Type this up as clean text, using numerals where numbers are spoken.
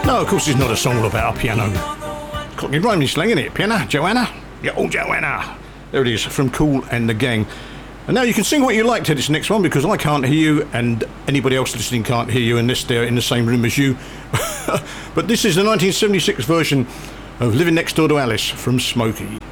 No, of course it's not a song all about a piano. Cockney rhyming slang, isn't it? Piano, Joanna? Yeah, oh, Joanna. There it is, from Kool and the Gang. And now you can sing what you like to this next one, because I can't hear you and anybody else listening can't hear you unless they're in the same room as you. But this is the 1976 version of Living Next Door to Alice from Smokey.